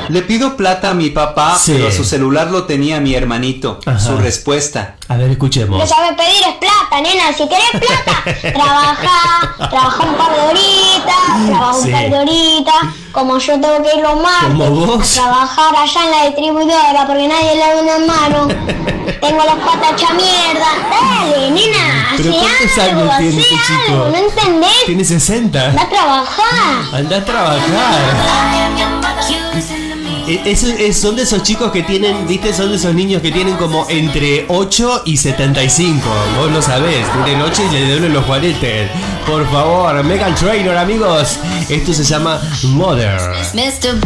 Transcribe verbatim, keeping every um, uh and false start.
Le pido plata a mi papá, Sí. pero su celular lo tenía mi hermanito. Ajá. Su respuesta. A ver, Lo escuchemos. que sabes pedir es plata, nena. Si querés plata, trabaja, trabaja un par de horitas, trabaja Sí. un par de horitas. Como yo tengo que ir los ¿Como martes vos? a trabajar allá en la distribuidora porque nadie le da una mano. Tengo las patas hechas mierda. Dale, nena, ¿Pero hace cuántos algo, años tiene hace este chico? algo, ¿no entendés? Tiene sesenta. Anda a trabajar. Anda a trabajar. E- eso- es- son de esos chicos que tienen, viste, son de esos niños que tienen como entre ocho y setenta y cinco. Vos lo sabés, tienen ocho y le duelen los juanetes. Por favor, Megan Trainor, amigos. Esto se llama Mother. mister